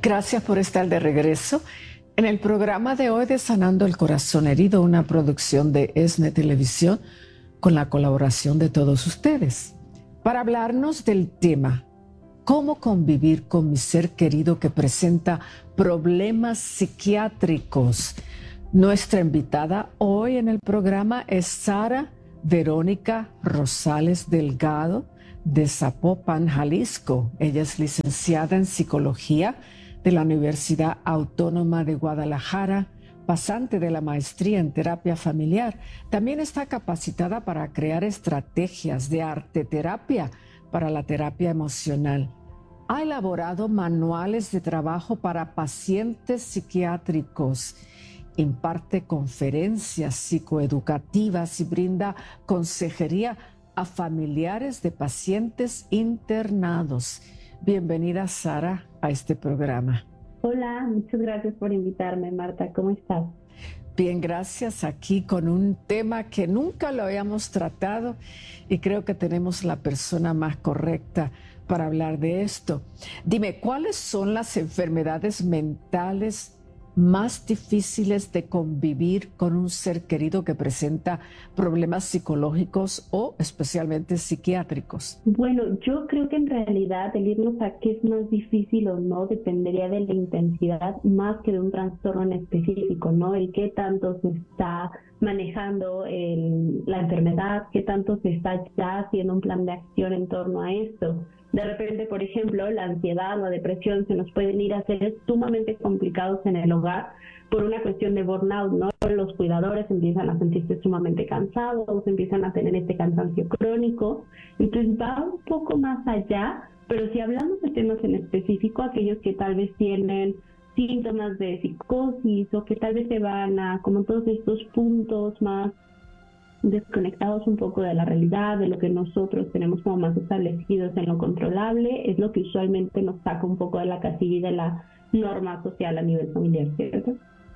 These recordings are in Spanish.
Gracias por estar de regreso en el programa de hoy de Sanando el Corazón Herido, una producción de ESNE Televisión con la colaboración de todos ustedes, para hablarnos del tema ¿cómo convivir con mi ser querido que presenta problemas psiquiátricos? Nuestra invitada hoy en el programa es Sara Verónica Rosales Delgado de Zapopan, Jalisco. Ella es licenciada en Psicología de la Universidad Autónoma de Guadalajara, pasante de la maestría en terapia familiar. También está capacitada para crear estrategias de arteterapia para la terapia emocional. Ha elaborado manuales de trabajo para pacientes psiquiátricos, imparte conferencias psicoeducativas y brinda consejería a familiares de pacientes internados. Bienvenida, Sara, a este programa. Hola, muchas gracias por invitarme, Marta. ¿Cómo estás? Bien, gracias. Aquí con un tema que nunca lo habíamos tratado y creo que tenemos la persona más correcta para hablar de esto. Dime, ¿cuáles son las enfermedades mentales más difíciles de convivir con un ser querido que presenta problemas psicológicos o especialmente psiquiátricos? Bueno, yo creo que en realidad el irnos a qué es más difícil o no dependería de la intensidad más que de un trastorno en específico, ¿no? El qué tanto se está manejando la enfermedad, qué tanto se está ya haciendo un plan de acción en torno a esto. De repente, por ejemplo, la ansiedad o la depresión se nos pueden ir a ser sumamente complicados en el hogar por una cuestión de burnout, ¿no? Los cuidadores empiezan a sentirse sumamente cansados, empiezan a tener este cansancio crónico. Entonces va un poco más allá, pero si hablamos de temas en específico, aquellos que tal vez tienen síntomas de psicosis o que tal vez se van a como todos estos puntos más desconectados un poco de la realidad, de lo que nosotros tenemos como más establecidos en lo controlable, es lo que usualmente nos saca un poco de la casilla y de la norma social a nivel familiar, ¿cierto?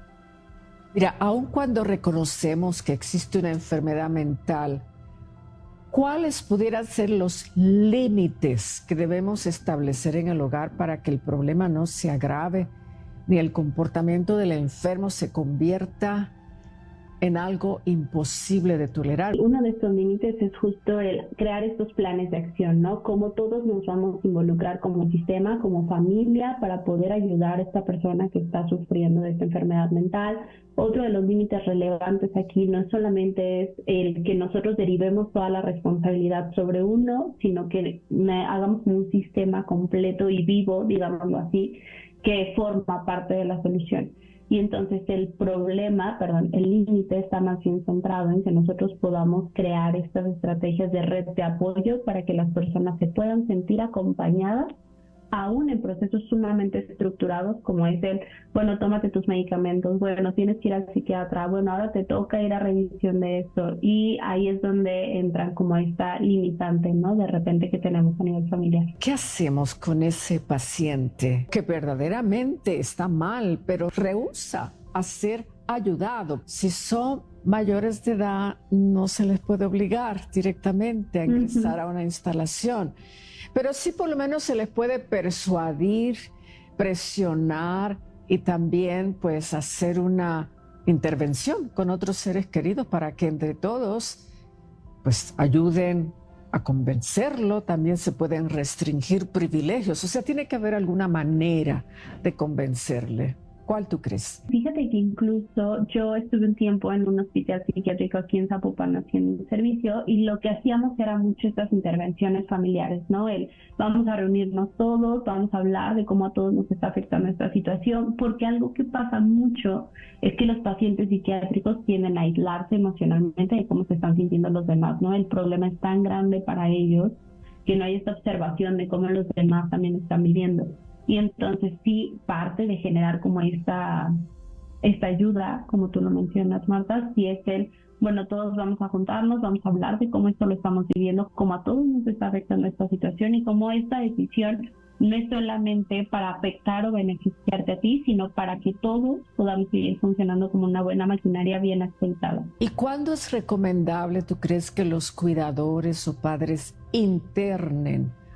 Mira, aun cuando reconocemos que existe una enfermedad mental, ¿cuáles pudieran ser los límites que debemos establecer en el hogar para que el problema no se agrave ni el comportamiento del enfermo se convierta en algo imposible de tolerar? Uno de estos límites es justo el crear estos planes de acción, ¿no? Cómo todos nos vamos a involucrar como sistema, como familia, para poder ayudar a esta persona que está sufriendo de esta enfermedad mental. Otro de los límites relevantes aquí no solamente es el que nosotros derivemos toda la responsabilidad sobre uno, sino que hagamos un sistema completo y vivo, digámoslo así, que forma parte de la solución. Y entonces el límite está más bien centrado en que nosotros podamos crear estas estrategias de red de apoyo para que las personas se puedan sentir acompañadas, aún en procesos sumamente estructurados como es bueno, tómate tus medicamentos, bueno, tienes que ir al psiquiatra, bueno, ahora te toca ir a revisión de esto. Y ahí es donde entran como esta limitante, ¿no? De repente que tenemos a nivel familiar. ¿Qué hacemos con ese paciente que verdaderamente está mal, pero rehúsa a ser ayudado? Si son mayores de edad, no se les puede obligar directamente a ingresar a una instalación, pero sí por lo menos se les puede persuadir, presionar y también pues hacer una intervención con otros seres queridos para que entre todos pues ayuden a convencerlo. También se pueden restringir privilegios, o sea, tiene que haber alguna manera de convencerle. ¿Cuál tú crees? Fíjate que incluso yo estuve un tiempo en un hospital psiquiátrico aquí en Zapopan haciendo un servicio y lo que hacíamos era mucho estas intervenciones familiares, ¿no? Vamos a reunirnos todos, vamos a hablar de cómo a todos nos está afectando esta situación, porque algo que pasa mucho es que los pacientes psiquiátricos tienden a aislarse emocionalmente de cómo se están sintiendo los demás, ¿no? El problema es tan grande para ellos que no hay esta observación de cómo los demás también están viviendo. Y entonces sí, parte de generar como esta ayuda, como tú lo mencionas, Marta, sí es bueno, todos vamos a juntarnos, vamos a hablar de cómo esto lo estamos viviendo, cómo a todos nos está afectando esta situación y cómo esta decisión no es solamente para afectar o beneficiarte a ti, sino para que todos podamos seguir funcionando como una buena maquinaria bien aceitada. ¿Y cuándo es recomendable, tú crees, que los cuidadores o padres internen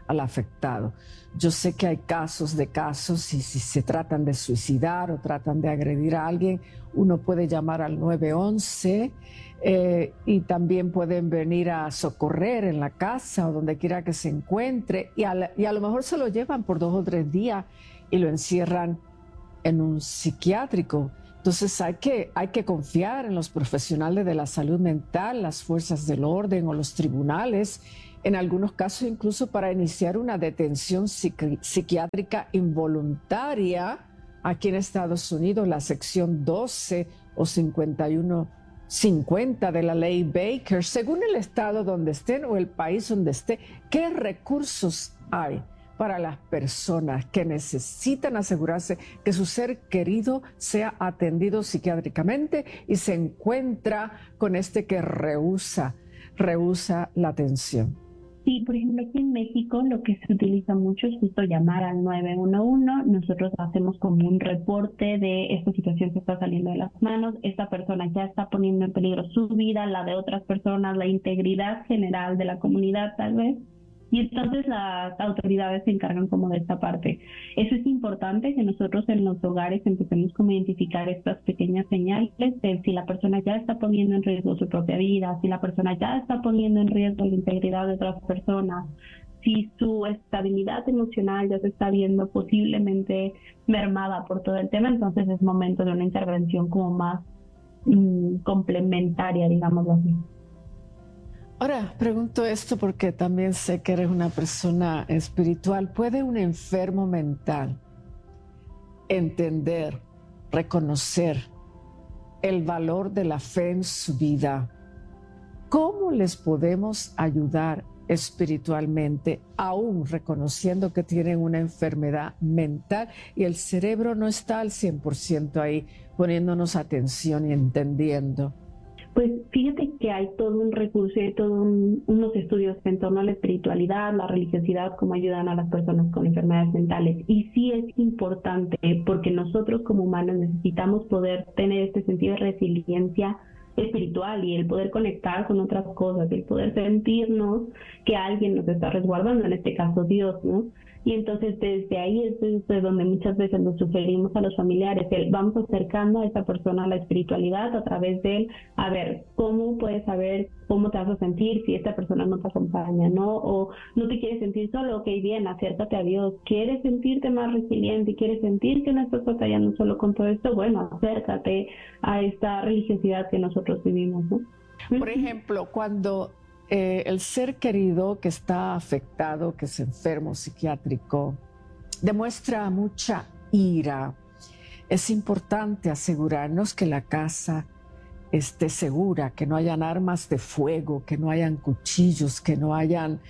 al afectado. Yo sé que hay casos y si se tratan de suicidar o tratan de agredir a alguien, uno puede llamar al 911 y también pueden venir a socorrer en la casa o donde quiera que se encuentre y a lo mejor se lo llevan por 2 o 3 días y lo encierran en un psiquiátrico. Entonces hay que confiar en los profesionales de la salud mental, las fuerzas del orden o los tribunales, en algunos casos incluso para iniciar una detención psiquiátrica involuntaria. Aquí en Estados Unidos, la sección 12 o 5150 de la ley Baker, según el estado donde estén o el país donde esté, ¿qué recursos hay para las personas que necesitan asegurarse que su ser querido sea atendido psiquiátricamente y se encuentra con que rehúsa la atención? Sí, por ejemplo, aquí en México lo que se utiliza mucho es justo llamar al 911. Nosotros hacemos como un reporte de esta situación que está saliendo de las manos. Esta persona ya está poniendo en peligro su vida, la de otras personas, la integridad general de la comunidad tal vez. Y entonces las autoridades se encargan como de esta parte. Eso es importante, que nosotros en los hogares empecemos como a identificar estas pequeñas señales de si la persona ya está poniendo en riesgo su propia vida, si la persona ya está poniendo en riesgo la integridad de otras personas, si su estabilidad emocional ya se está viendo posiblemente mermada por todo el tema, entonces es momento de una intervención como más complementaria, digámoslo así. Ahora, pregunto esto porque también sé que eres una persona espiritual. ¿Puede un enfermo mental entender, reconocer el valor de la fe en su vida? ¿Cómo les podemos ayudar espiritualmente, aún reconociendo que tienen una enfermedad mental y el cerebro no está al 100% ahí, poniéndonos atención y entendiendo? Pues fíjate que hay todo un recurso y hay todos unos estudios en torno a la espiritualidad, la religiosidad, cómo ayudan a las personas con enfermedades mentales. Y sí es importante porque nosotros como humanos necesitamos poder tener este sentido de resiliencia espiritual y el poder conectar con otras cosas, el poder sentirnos que alguien nos está resguardando, en este caso Dios, ¿no? Y entonces desde ahí es desde donde muchas veces nos sugerimos a los familiares, vamos acercando a esa persona a la espiritualidad a través de él, a ver, ¿cómo puedes saber cómo te vas a sentir si esta persona no te acompaña, ¿no? O no te quieres sentir solo, ok, bien, acércate a Dios. ¿Quieres sentirte más resiliente y quieres sentir que no estás batallando solo con todo esto? Bueno, acércate a esta religiosidad que nosotros vivimos, ¿no? Por ejemplo, cuando el ser querido que está afectado, que es enfermo psiquiátrico, demuestra mucha ira, es importante asegurarnos que la casa esté segura, que no hayan armas de fuego, que no hayan cuchillos, que no hayan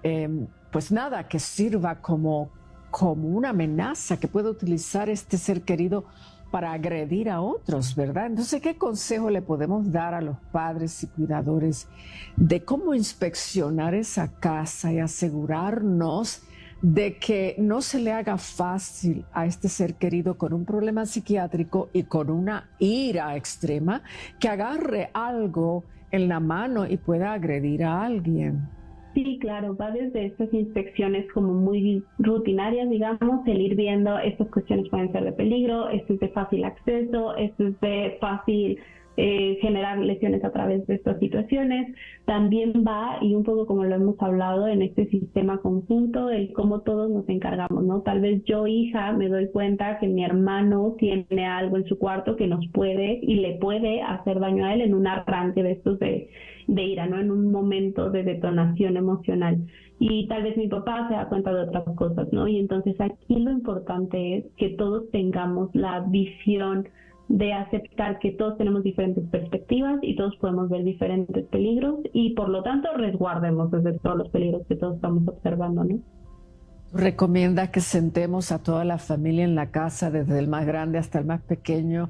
pues nada que sirva como una amenaza que pueda utilizar este ser querido para agredir a otros, ¿verdad? Entonces, ¿qué consejo le podemos dar a los padres y cuidadores de cómo inspeccionar esa casa y asegurarnos de que no se le haga fácil a este ser querido con un problema psiquiátrico y con una ira extrema que agarre algo en la mano y pueda agredir a alguien? Sí, claro, va desde estas inspecciones como muy rutinarias, digamos, el ir viendo estas cuestiones pueden ser de peligro, esto es de fácil acceso, esto es de fácil generar lesiones a través de estas situaciones. También va, y un poco como lo hemos hablado, en este sistema conjunto, el cómo todos nos encargamos, ¿no? Tal vez yo, hija, me doy cuenta que mi hermano tiene algo en su cuarto que nos puede y le puede hacer daño a él en un arranque de estos de ira, ¿no? En un momento de detonación emocional. Y tal vez mi papá se da cuenta de otras cosas, ¿no? Y entonces aquí lo importante es que todos tengamos la visión de aceptar que todos tenemos diferentes perspectivas y todos podemos ver diferentes peligros y por lo tanto resguardemos desde todos los peligros que todos estamos observando, ¿no? Recomienda que sentemos a toda la familia en la casa, desde el más grande hasta el más pequeño,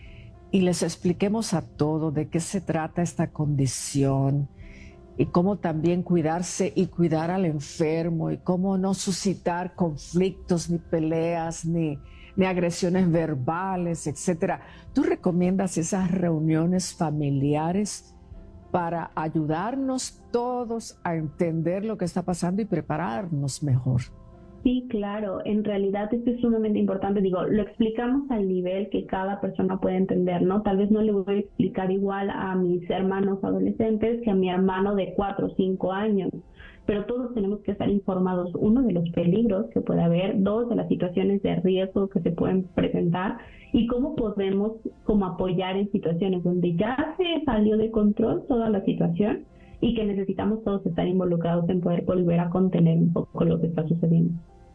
y les expliquemos a todos de qué se trata esta condición y cómo también cuidarse y cuidar al enfermo y cómo no suscitar conflictos, ni peleas, ni agresiones verbales, etcétera. ¿Tú recomiendas esas reuniones familiares para ayudarnos todos a entender lo que está pasando y prepararnos mejor. Sí, claro, en realidad esto es sumamente importante, lo explicamos al nivel que cada persona puede entender, ¿no? Tal vez no le voy a explicar igual a mis hermanos adolescentes que a mi hermano de 4 o 5 años, pero todos tenemos que estar informados, uno, de los peligros que puede haber, dos, de las situaciones de riesgo que se pueden presentar y cómo podemos apoyar en situaciones donde ya se salió de control toda la situación y que necesitamos todos estar involucrados en poder volver a contener un poco lo que está sucediendo.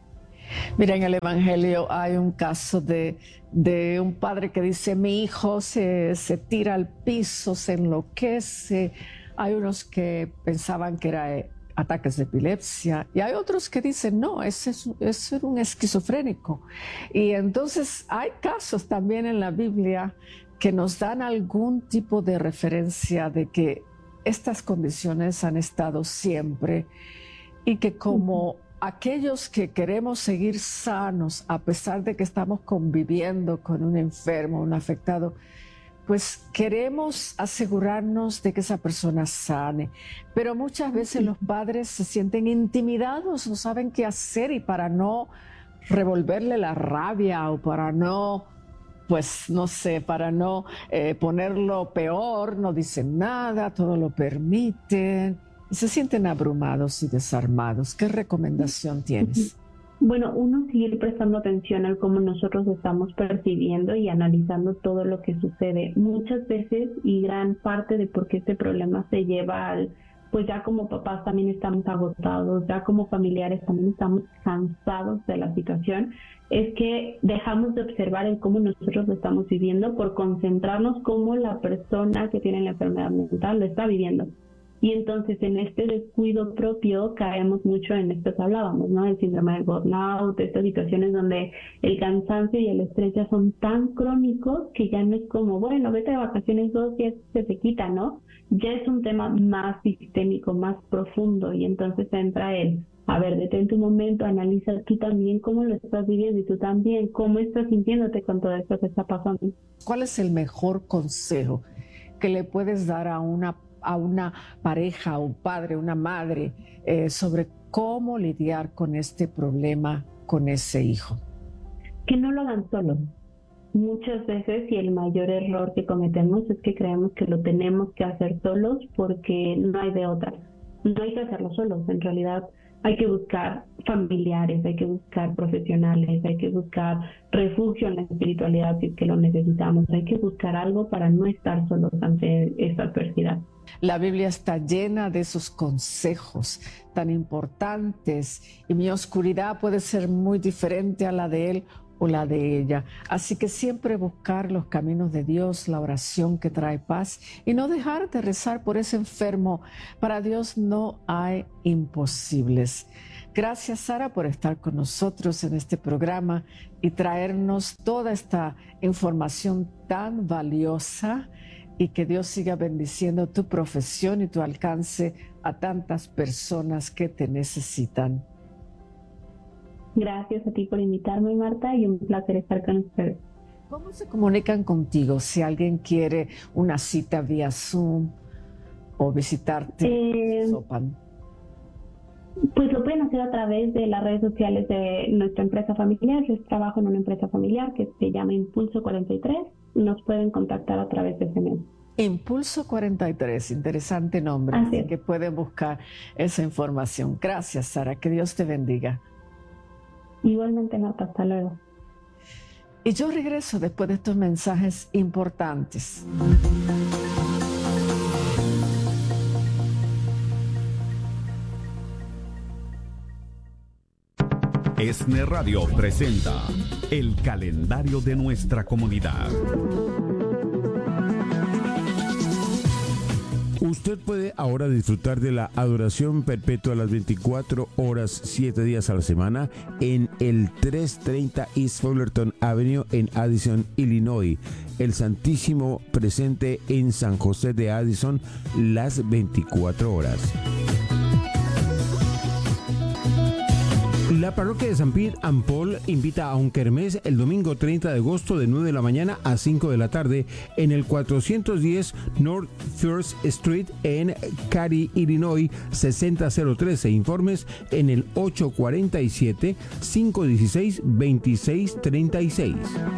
Mira, en el Evangelio hay un caso de un padre que dice: mi hijo se tira al piso, se enloquece. Hay unos que pensaban que era ataques de epilepsia y hay otros que dicen: no, ese es un esquizofrénico. Y entonces hay casos también en la Biblia que nos dan algún tipo de referencia de que estas condiciones han estado siempre y que como aquellos que queremos seguir sanos, a pesar de que estamos conviviendo con un enfermo, un afectado, pues queremos asegurarnos de que esa persona sane. Pero muchas veces los padres se sienten intimidados, no saben qué hacer, y para no revolverle la rabia o para no, pues no sé, para no ponerlo peor, no dicen nada, todo lo permiten. Y se sienten abrumados y desarmados. ¿Qué recomendación tienes? Bueno, uno, seguir prestando atención a cómo nosotros estamos percibiendo y analizando todo lo que sucede. Muchas veces, y gran parte de por qué este problema se lleva pues ya como papás también estamos agotados, ya como familiares también estamos cansados de la situación, es que dejamos de observar en cómo nosotros lo estamos viviendo por concentrarnos cómo la persona que tiene la enfermedad mental lo está viviendo. Y entonces en este descuido propio caemos mucho en esto que hablábamos, ¿no? El síndrome del burnout, estas situaciones donde el cansancio y el estrés ya son tan crónicos que ya no es como, bueno, vete de vacaciones 2 días, se te quita, ¿no? Ya es un tema más sistémico, más profundo, y entonces entra a ver, detente un momento, analiza tú también cómo lo estás viviendo y tú también cómo estás sintiéndote con todo esto que está pasando. ¿Cuál es el mejor consejo que le puedes dar a una pareja, un padre, una madre, sobre cómo lidiar con este problema, con ese hijo? Que no lo hagan solos. Muchas veces, y el mayor error que cometemos es que creemos que lo tenemos que hacer solos porque no hay de otra. No hay que hacerlo solos, en realidad hay que buscar familiares, hay que buscar profesionales, hay que buscar refugio en la espiritualidad si es que lo necesitamos, hay que buscar algo para no estar solos ante esta adversidad. La Biblia está llena de esos consejos tan importantes y mi oscuridad puede ser muy diferente a la de él o la de ella. Así que siempre buscar los caminos de Dios, la oración que trae paz y no dejar de rezar por ese enfermo. Para Dios no hay imposibles. Gracias, Sara, por estar con nosotros en este programa y traernos toda esta información tan valiosa, y que Dios siga bendiciendo tu profesión y tu alcance a tantas personas que te necesitan. Gracias a ti por invitarme, Marta, y un placer estar con ustedes. ¿Cómo se comunican contigo si alguien quiere una cita vía Zoom o visitarte en Sopan? Pues lo pueden hacer a través de las redes sociales de nuestra empresa familiar. Yo trabajo en una empresa familiar que se llama Impulso 43. Nos pueden contactar a través de ese medio. Impulso 43, interesante nombre, así que pueden buscar esa información. Gracias, Sara, que Dios te bendiga. Igualmente, Marta, hasta luego. Y yo regreso después de estos mensajes importantes. ESNE Radio presenta el calendario de nuestra comunidad. Usted puede ahora disfrutar de la adoración perpetua a las 24 horas, 7 días a la semana en el 330 East Fullerton Avenue en Addison, Illinois. El Santísimo presente en San José de Addison las 24 horas. La La parroquia de San Pete and Paul invita a un kermés el domingo 30 de agosto de 9 de la mañana a 5 de la tarde en el 410 North First Street en Cary, Illinois 60013. Informes en el 847-516-2636.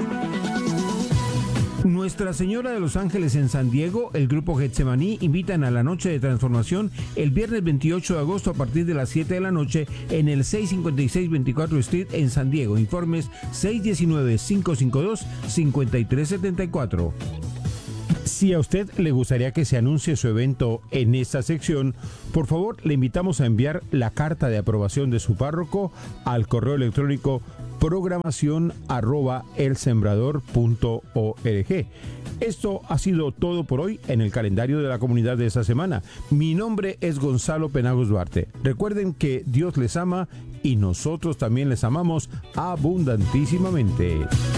Nuestra Señora de los Ángeles en San Diego, el grupo Getsemaní invitan a la Noche de Transformación el viernes 28 de agosto a partir de las 7 de la noche en el 656 24 Street en San Diego. Informes 619-552-5374. Si a usted le gustaría que se anuncie su evento en esta sección, por favor le invitamos a enviar la carta de aprobación de su párroco al correo electrónico programación@elsembrador.org. Esto ha sido todo por hoy en el calendario de la comunidad de esta semana. Mi nombre es Gonzalo Penagos Duarte. Recuerden que Dios les ama y nosotros también les amamos abundantísimamente.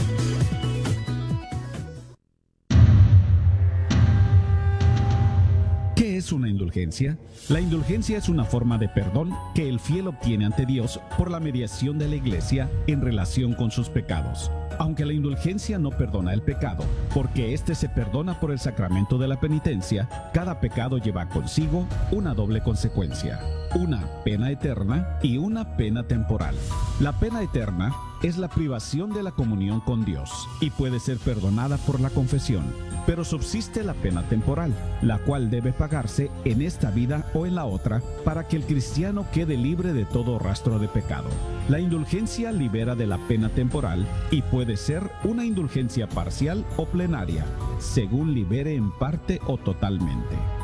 ¿Qué es una indulgencia? La indulgencia es una forma de perdón que el fiel obtiene ante Dios por la mediación de la Iglesia en relación con sus pecados. Aunque la indulgencia no perdona el pecado, porque éste se perdona por el sacramento de la penitencia, cada pecado lleva consigo una doble consecuencia: una pena eterna y una pena temporal. La pena eterna es la privación de la comunión con Dios y puede ser perdonada por la confesión, pero subsiste la pena temporal, la cual debe pagarse en esta vida o en la otra para que el cristiano quede libre de todo rastro de pecado. La indulgencia libera de la pena temporal y puede ser una indulgencia parcial o plenaria, según libere en parte o totalmente.